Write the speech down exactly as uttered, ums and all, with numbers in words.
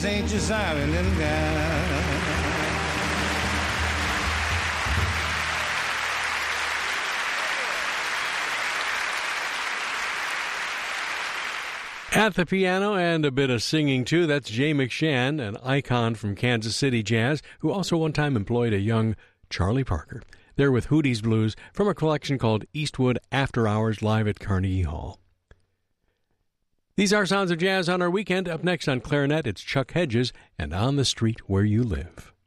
Ain't you silent in the At the piano and a bit of singing, too, that's Jay McShann, an icon from Kansas City jazz, who also one time employed a young Charlie Parker. They're with Hootie's Blues from a collection called Eastwood After Hours live at Carnegie Hall. These are Sounds of Jazz on our weekend. Up next on clarinet, it's Chuck Hedges and On the Street Where You Live.